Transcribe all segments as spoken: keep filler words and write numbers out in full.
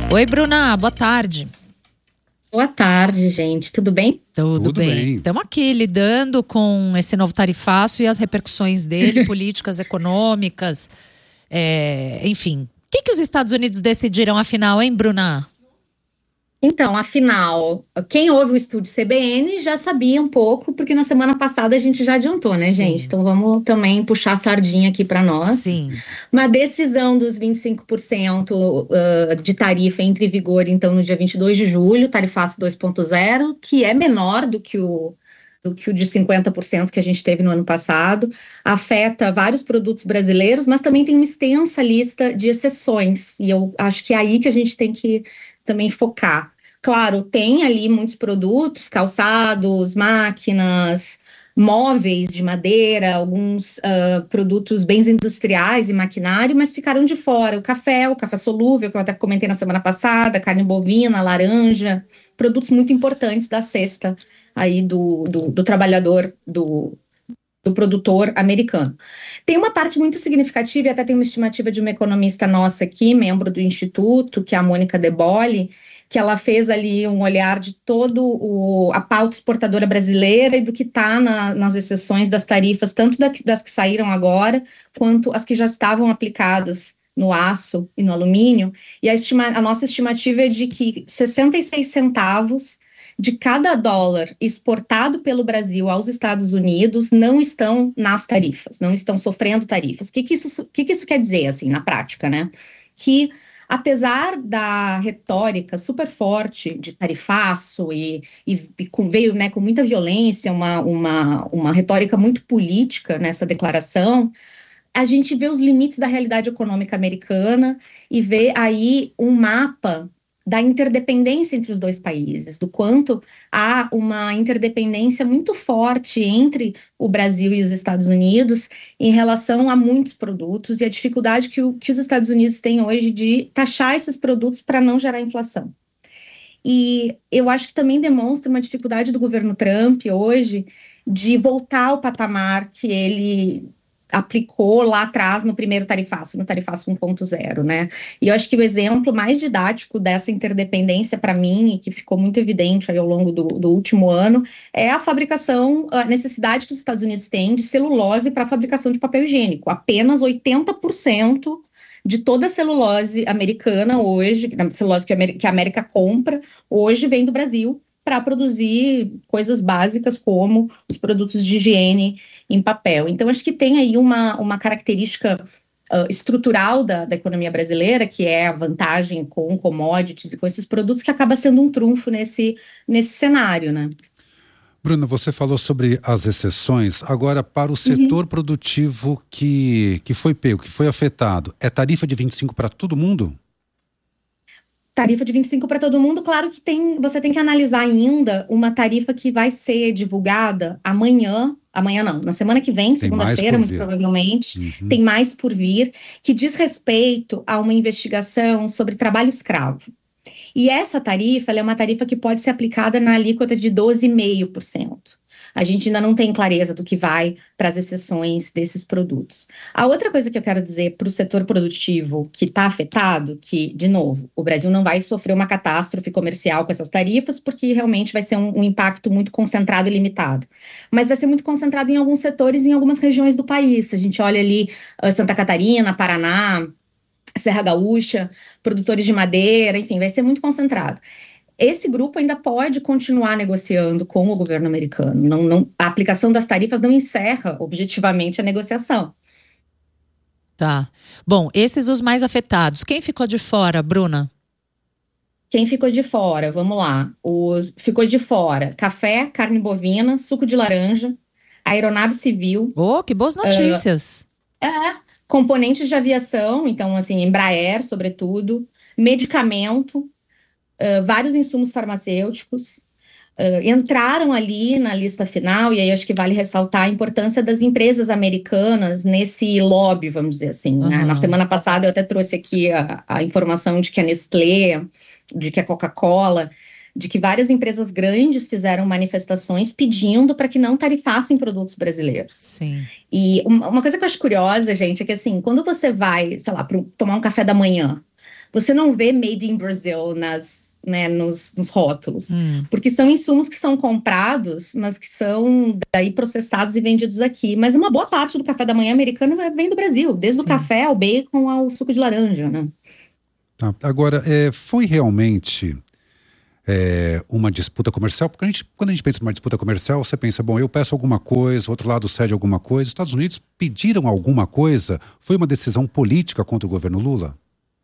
Oi, Bruna, boa tarde. Boa tarde, gente. Tudo bem? Tudo, Tudo bem. Estamos aqui lidando com esse novo tarifaço e as repercussões dele, políticas econômicas, é, enfim. O que, que os Estados Unidos decidiram afinal, hein, Bruna? Então, afinal, quem ouve o Estúdio C B N já sabia um pouco, porque na semana passada a gente já adiantou, né, Sim. gente? Então vamos também puxar a sardinha aqui para nós. Sim. Uma decisão dos vinte e cinco por cento uh, de tarifa entra em vigor, então, no dia vinte e dois de julho, tarifaço dois ponto zero, que é menor do que o, do que o de cinquenta por cento que a gente teve no ano passado, afeta vários produtos brasileiros, mas também tem uma extensa lista de exceções, e eu acho que é aí que a gente tem que também focar. Claro, tem ali muitos produtos, calçados, máquinas, móveis de madeira, alguns uh, produtos, bens industriais e maquinário, mas ficaram de fora. O café, o café solúvel, que eu até comentei na semana passada, carne bovina, laranja, produtos muito importantes da cesta aí do, do, do trabalhador, do, do produtor americano. Tem uma parte muito significativa, e até tem uma estimativa de uma economista nossa aqui, membro do Instituto, que é a Mônica De Bolle, que ela fez ali um olhar de todo o, a pauta exportadora brasileira e do que está na, nas exceções das tarifas, tanto da, das que saíram agora, quanto as que já estavam aplicadas no aço e no alumínio, e a, estima, a nossa estimativa é de que sessenta e seis centavos de cada dólar exportado pelo Brasil aos Estados Unidos não estão nas tarifas, não estão sofrendo tarifas. O que, que, isso, que, que isso quer dizer, assim, na prática, né? Que apesar da retórica super forte de tarifaço e, e, e com, veio né, com muita violência, uma, uma, uma retórica muito política nessa declaração, a gente vê os limites da realidade econômica americana e vê aí um mapa da interdependência entre os dois países, do quanto há uma interdependência muito forte entre o Brasil e os Estados Unidos em relação a muitos produtos e a dificuldade que, o, que os Estados Unidos têm hoje de taxar esses produtos para não gerar inflação. E eu acho que também demonstra uma dificuldade do governo Trump hoje de voltar ao patamar que ele aplicou lá atrás no primeiro tarifaço, no tarifaço um ponto zero, né? E eu acho que o exemplo mais didático dessa interdependência para mim, e que ficou muito evidente aí ao longo do, do último ano, é a fabricação, a necessidade que os Estados Unidos têm de celulose para a fabricação de papel higiênico. Apenas oitenta por cento de toda a celulose americana hoje, a celulose que a América, que a América compra, hoje vem do Brasil para produzir coisas básicas como os produtos de higiene em papel. Então, acho que tem aí uma, uma característica uh, estrutural da, da economia brasileira, que é a vantagem com commodities e com esses produtos, que acaba sendo um trunfo nesse, nesse cenário, né? Bruna, você falou sobre as exceções. Agora, para o setor uhum. produtivo que, que foi pego, que foi afetado, é tarifa de vinte e cinco para todo mundo? Tarifa de vinte e cinco para todo mundo, claro que tem, você tem que analisar ainda uma tarifa que vai ser divulgada amanhã, amanhã não, na semana que vem, segunda-feira, muito provavelmente, uhum. tem mais por vir, que diz respeito a uma investigação sobre trabalho escravo. E essa tarifa, ela é uma tarifa que pode ser aplicada na alíquota de doze vírgula cinco por cento. A gente ainda não tem clareza do que vai para as exceções desses produtos. A outra coisa que eu quero dizer para o setor produtivo que está afetado, que, de novo, o Brasil não vai sofrer uma catástrofe comercial com essas tarifas, porque realmente vai ser um, um impacto muito concentrado e limitado. Mas vai ser muito concentrado em alguns setores e em algumas regiões do país. A gente olha ali uh, Santa Catarina, Paraná, Serra Gaúcha, produtores de madeira, enfim, vai ser muito concentrado. Esse grupo ainda pode continuar negociando com o governo americano. Não, não, a aplicação das tarifas não encerra objetivamente a negociação. Tá. Bom, esses os mais afetados. Quem ficou de fora, Bruna? Quem ficou de fora? Vamos lá. O, ficou de fora café, carne bovina, suco de laranja, aeronave civil. Oh, que boas notícias. Uh, é, componentes de aviação, então, assim, Embraer, sobretudo, medicamento, Uh, vários insumos farmacêuticos uh, entraram ali na lista final, e aí acho que vale ressaltar a importância das empresas americanas nesse lobby, vamos dizer assim. Uhum. Né? Na semana passada eu até trouxe aqui a, a informação de que a Nestlé, de que a Coca-Cola, de que várias empresas grandes fizeram manifestações pedindo para que não tarifassem produtos brasileiros. Sim. E uma, uma coisa que eu acho curiosa, gente, é que assim, quando você vai, sei lá, pro, tomar um café da manhã você não vê Made in Brazil nas, né, nos, nos rótulos, Hum. porque são insumos que são comprados, mas que são daí processados e vendidos aqui. Mas uma boa parte do café da manhã americano vem do Brasil, desde Sim. o café ao bacon ao suco de laranja, né? Tá. Agora, é, foi realmente é, uma disputa comercial? Porque a gente, quando a gente pensa em uma disputa comercial, você pensa, bom, eu peço alguma coisa, o outro lado cede alguma coisa. Os Estados Unidos pediram alguma coisa? Foi uma decisão política contra o governo Lula?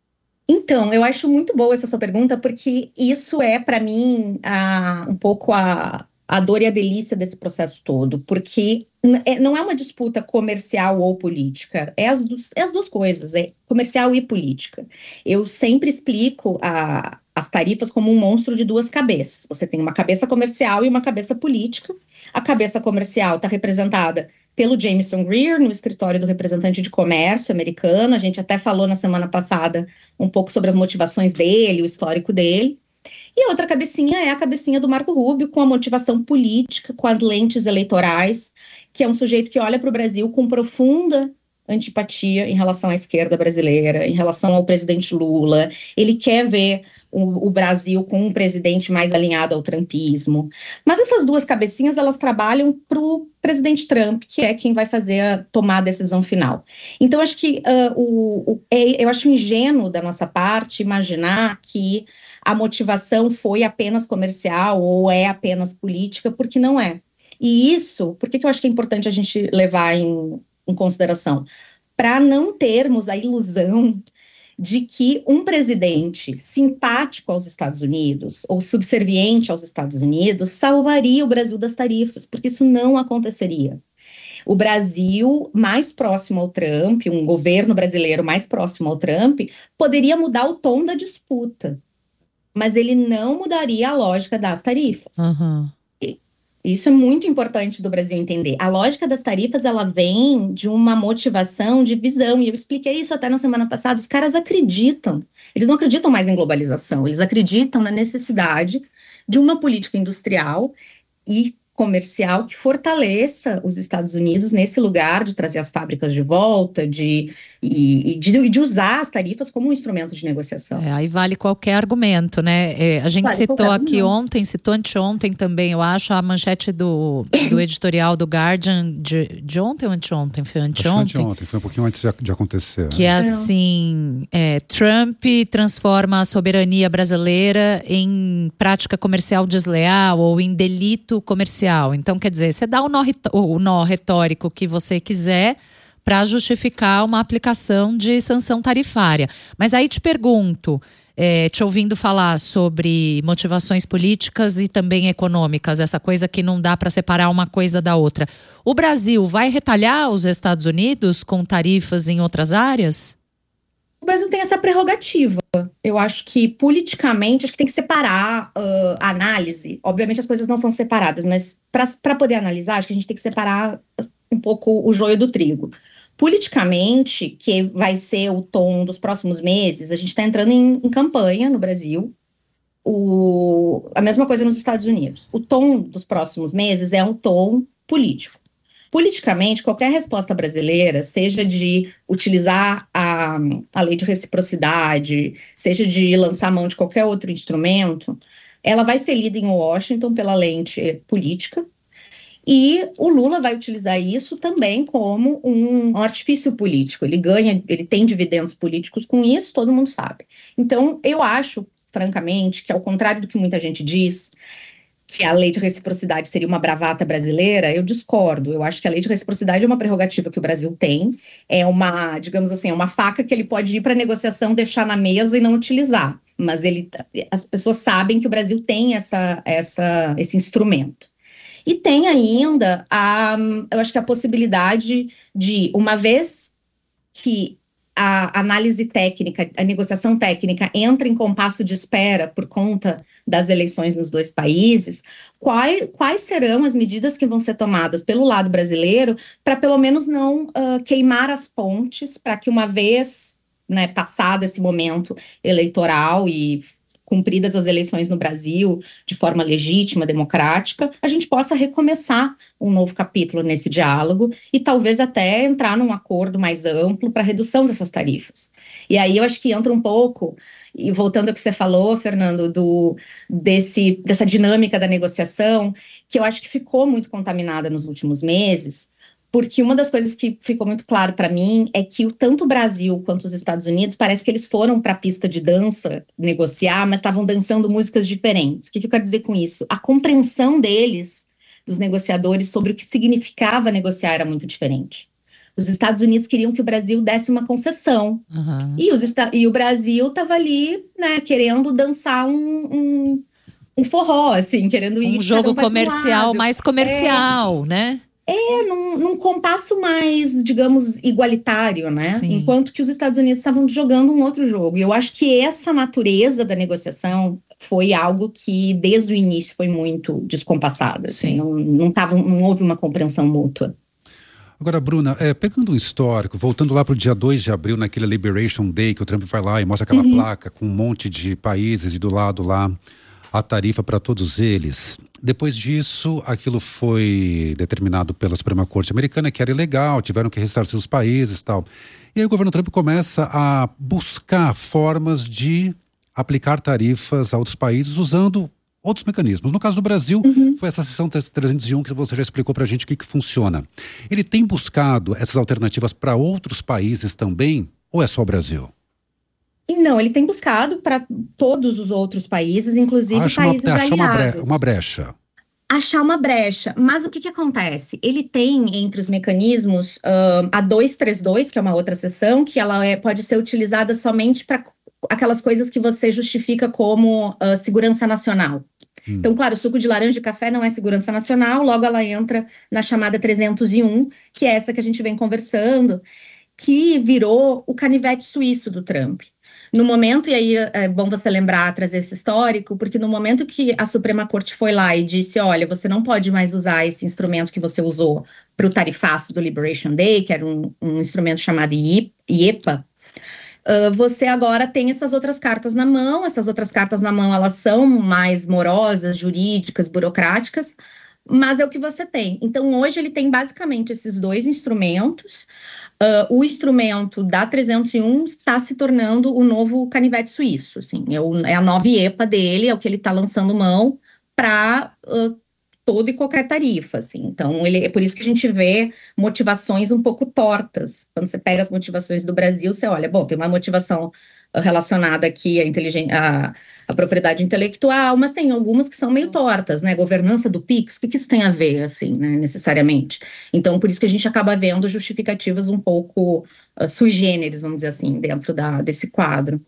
Então, eu acho muito boa essa sua pergunta, porque isso é, para mim, a, um pouco a, a dor e a delícia desse processo todo, porque n- é- não é uma disputa comercial ou política, é as, dus- é as duas coisas, é comercial e política. Eu sempre explico a- as tarifas como um monstro de duas cabeças. Você tem uma cabeça comercial e uma cabeça política. A cabeça comercial está representada pelo Jameson Greer, no escritório do representante de comércio americano. A gente até falou na semana passada um pouco sobre as motivações dele, o histórico dele. E a outra cabecinha é a cabecinha do Marco Rubio, com a motivação política, com as lentes eleitorais, que é um sujeito que olha para o Brasil com profunda antipatia em relação à esquerda brasileira, em relação ao presidente Lula. Ele quer ver o, o Brasil com um presidente mais alinhado ao trumpismo. Mas essas duas cabecinhas, elas trabalham para o presidente Trump, que é quem vai fazer a, tomar a decisão final. Então, acho que uh, o, o, é, eu acho ingênuo da nossa parte imaginar que a motivação foi apenas comercial ou é apenas política, porque não é. E isso, por que, que eu acho que é importante a gente levar em, em consideração? Para não termos a ilusão de que um presidente simpático aos Estados Unidos ou subserviente aos Estados Unidos salvaria o Brasil das tarifas, porque isso não aconteceria. O Brasil mais próximo ao Trump, um governo brasileiro mais próximo ao Trump, poderia mudar o tom da disputa, mas ele não mudaria a lógica das tarifas. Uhum. Isso é muito importante do Brasil entender. A lógica das tarifas, ela vem de uma motivação de visão, e eu expliquei isso até na semana passada. Os caras acreditam, eles não acreditam mais em globalização, eles acreditam na necessidade de uma política industrial e comercial que fortaleça os Estados Unidos nesse lugar de trazer as fábricas de volta, de, e, e de, de usar as tarifas como um instrumento de negociação. É, aí vale qualquer argumento, né? É, a gente Vale citou qualquer aqui argumento. ontem, citou anteontem também, eu acho, a manchete do, do editorial do Guardian de, de ontem ou anteontem? Foi Acho que foi anteontem? anteontem, foi um pouquinho antes de, de acontecer. Que é assim, é, Trump transforma a soberania brasileira em prática comercial desleal ou em delito comercial. Então, quer dizer, você dá o nó, o nó retórico que você quiser para justificar uma aplicação de sanção tarifária. Mas aí te pergunto, é, te ouvindo falar sobre motivações políticas e também econômicas, essa coisa que não dá para separar uma coisa da outra. O Brasil vai retalhar os Estados Unidos com tarifas em outras áreas? O Brasil tem essa prerrogativa. Eu acho que, politicamente, acho que tem que separar uh, a análise. Obviamente, as coisas não são separadas, mas para poder analisar, acho que a gente tem que separar um pouco o joio do trigo. Politicamente, que vai ser o tom dos próximos meses, a gente está entrando em, em campanha no Brasil. O, a mesma coisa nos Estados Unidos. O tom dos próximos meses é um tom político. Politicamente, qualquer resposta brasileira, seja de utilizar a, a lei de reciprocidade, seja de lançar mão de qualquer outro instrumento, ela vai ser lida em Washington pela lente política, e o Lula vai utilizar isso também como um, um artifício político. Ele ganha, ele tem dividendos políticos com isso, todo mundo sabe. Então, eu acho, francamente, que ao contrário do que muita gente diz, que a lei de reciprocidade seria uma bravata brasileira, eu discordo. Eu acho que a lei de reciprocidade é uma prerrogativa que o Brasil tem, é uma, digamos assim, é uma faca que ele pode ir para a negociação, deixar na mesa e não utilizar. Mas ele, as pessoas sabem que o Brasil tem essa, essa, esse instrumento. E tem ainda, a, eu acho que a possibilidade de, uma vez que a análise técnica, a negociação técnica entra em compasso de espera por conta das eleições nos dois países, quais, quais serão as medidas que vão ser tomadas pelo lado brasileiro para pelo menos não uh, queimar as pontes, para que uma vez, né, passado esse momento eleitoral e cumpridas as eleições no Brasil de forma legítima, democrática, a gente possa recomeçar um novo capítulo nesse diálogo e talvez até entrar num acordo mais amplo para a redução dessas tarifas. E aí eu acho que entra um pouco, e voltando ao que você falou, Fernando, do, desse, dessa dinâmica da negociação, que eu acho que ficou muito contaminada nos últimos meses, porque uma das coisas que ficou muito claro para mim é que tanto o Brasil quanto os Estados Unidos, parece que eles foram para a pista de dança negociar, mas estavam dançando músicas diferentes. O que, que eu quero dizer com isso? A compreensão deles, dos negociadores, sobre o que significava negociar era muito diferente. Os Estados Unidos queriam que o Brasil desse uma concessão. Uhum. E, os, e o Brasil estava ali, né, querendo dançar um... um um forró, assim, querendo ir... Um jogo comercial, mais comercial, é, né? É, num, num compasso mais, digamos, igualitário, né? Sim. Enquanto que os Estados Unidos estavam jogando um outro jogo. E eu acho que essa natureza da negociação foi algo que, desde o início, foi muito descompassada. Assim, não, não, tava, não houve uma compreensão mútua. Agora, Bruna, é, pegando um histórico, voltando lá para o dia dois de abril, naquele Liberation Day, que o Trump vai lá e mostra aquela uhum. placa com um monte de países e do lado lá a tarifa para todos eles. Depois disso, aquilo foi determinado pela Suprema Corte Americana que era ilegal, tiveram que ressarcir os países e tal. E aí o governo Trump começa a buscar formas de aplicar tarifas a outros países usando outros mecanismos. No caso do Brasil, uhum. foi essa seção trezentos e um que você já explicou para a gente o que, que funciona. Ele tem buscado essas alternativas para outros países também, ou é só o Brasil? E não, ele tem buscado para todos os outros países, inclusive Acha países uma, aliados. Uma, bre uma brecha. Achar uma brecha. Mas o que, que acontece? Ele tem entre os mecanismos uh, a duzentos e trinta e dois, que é uma outra seção, que ela é, pode ser utilizada somente para aquelas coisas que você justifica como uh, segurança nacional. Hum. Então, claro, o suco de laranja e café não é segurança nacional, logo ela entra na chamada trezentos e um, que é essa que a gente vem conversando, que virou o canivete suíço do Trump. No momento, e aí é bom você lembrar, trazer esse histórico, porque no momento que a Suprema Corte foi lá e disse, olha, você não pode mais usar esse instrumento que você usou para o tarifaço do Liberation Day, que era um, um instrumento chamado I E P A, uh, você agora tem essas outras cartas na mão, essas outras cartas na mão, elas são mais morosas, jurídicas, burocráticas, mas é o que você tem. Então, hoje ele tem basicamente esses dois instrumentos. Uh, o instrumento da trezentos e um está se tornando o novo canivete suíço, assim, é, o, é a nova I E P A dele, é o que ele está lançando mão para uh, toda e qualquer tarifa, assim. Então, ele, é por isso que a gente vê motivações um pouco tortas. Quando você pega as motivações do Brasil, você olha, bom, tem uma motivação relacionada aqui à inteligência, à, à propriedade intelectual, mas tem algumas que são meio tortas, né? Governança do Pix, o que, que isso tem a ver, assim, né, necessariamente? Então, por isso que a gente acaba vendo justificativas um pouco uh, sui generis, vamos dizer assim, dentro da, desse quadro.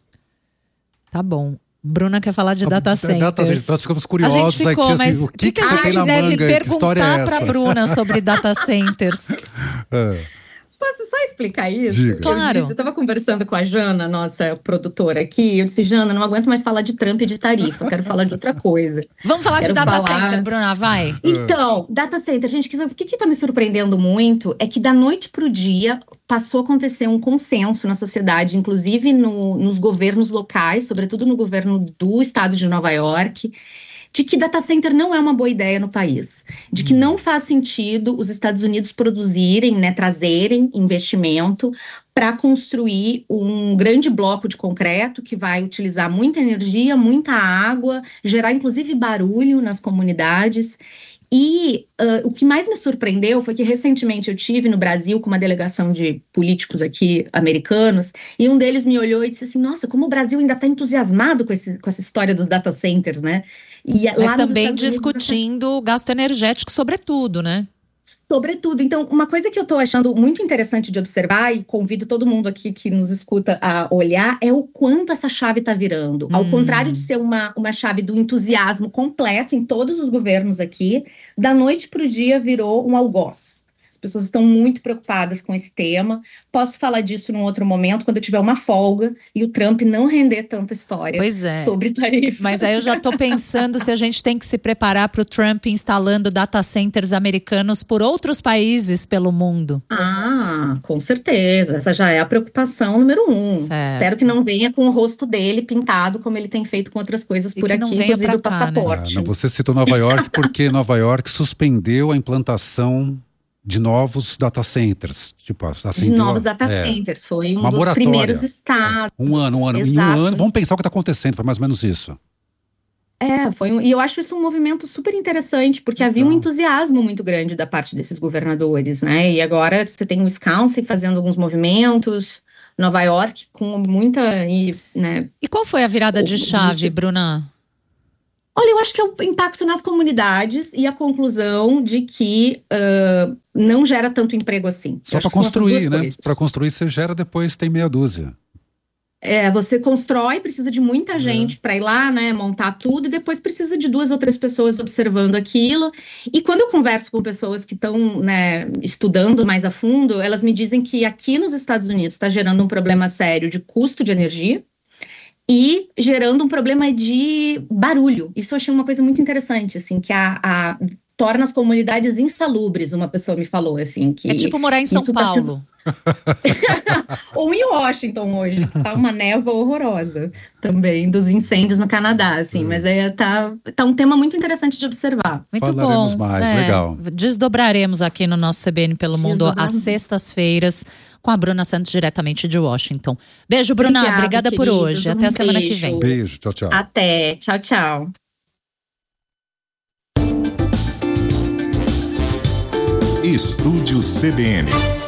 Tá bom. Bruna quer falar de data centers. Data, nós ficamos curiosos ficou, aqui, assim, o que, que, que você tem na manga? Que história é essa? A gente deve perguntar para a Bruna sobre data centers. é. Posso só explicar isso? Diga. Claro. Eu estava conversando com a Jana, nossa produtora aqui, eu disse, Jana, não aguento mais falar de Trump e de tarifa, quero falar de outra coisa. Vamos falar quero de data falar... center, Bruna, vai. Então, data center, gente, o que está me surpreendendo muito é que da noite para o dia passou a acontecer um consenso na sociedade, inclusive no, nos governos locais, sobretudo no governo do estado de Nova York, de que data center não é uma boa ideia no país, de que não faz sentido os Estados Unidos produzirem, né, trazerem investimento para construir um grande bloco de concreto que vai utilizar muita energia, muita água, gerar inclusive barulho nas comunidades. E uh, o que mais me surpreendeu foi que recentemente eu tive no Brasil com uma delegação de políticos aqui americanos, e um deles me olhou e disse assim, nossa, como o Brasil ainda está entusiasmado com, esse, com essa história dos data centers, né? E, Mas também discutindo o gasto energético sobretudo, né? Sobretudo. Então, uma coisa que eu estou achando muito interessante de observar, e convido todo mundo aqui que nos escuta a olhar, é o quanto essa chave está virando. Hum. Ao contrário de ser uma, uma chave do entusiasmo completo em todos os governos aqui, da noite para o dia virou um algoz. As pessoas estão muito preocupadas com esse tema. Posso falar disso num outro momento, quando eu tiver uma folga e o Trump não render tanta história pois é. sobre tarifas. Mas aí eu já estou pensando se a gente tem que se preparar para o Trump instalando data centers americanos por outros países pelo mundo. Ah, com certeza. Essa já é a preocupação número um. Certo. Espero que não venha com o rosto dele pintado, como ele tem feito com outras coisas E por que aqui, não venha inclusive pra o cá, passaporte. Ah, você citou Nova York porque Nova York suspendeu a implantação de novos data centers. Tipo, de novos data é, centers. Foi um uma dos moratória. primeiros estados. Um ano, um ano. Em um Exato. ano, vamos pensar o que está acontecendo, foi mais ou menos isso. É, foi um, e eu acho isso um movimento super interessante, porque havia um Então. entusiasmo muito grande da parte desses governadores, né? E agora você tem o Wisconsin fazendo alguns movimentos, Nova York com muita, e, né? E qual foi a virada de chave, Bruna? Olha, eu acho que é o impacto nas comunidades e a conclusão de que uh, não gera tanto emprego assim. Só para construir, né? Para construir você gera, depois tem meia dúzia. É, você constrói, precisa de muita gente é. para ir lá, né, montar tudo, e depois precisa de duas ou três pessoas observando aquilo. E quando eu converso com pessoas que estão, né, estudando mais a fundo, elas me dizem que aqui nos Estados Unidos está gerando um problema sério de custo de energia e gerando um problema de barulho. Isso eu achei uma coisa muito interessante, assim, que a, a torna as comunidades insalubres, uma pessoa me falou, assim, que... É tipo morar em São Paulo. Tá sendo... Ou em Washington hoje, tá uma névoa horrorosa também, dos incêndios no Canadá, assim, hum. mas é, tá, tá um tema muito interessante de observar. Muito Falaremos bom. mais, é, legal. Desdobraremos aqui no nosso C B N Pelo Mundo às sextas-feiras com a Bruna Santos, diretamente de Washington. Beijo, Bruna, Obrigada, obrigada queridos, por hoje, até um a semana beijo. que vem. Beijo, tchau, tchau. Até, tchau, tchau. Estúdio C B N.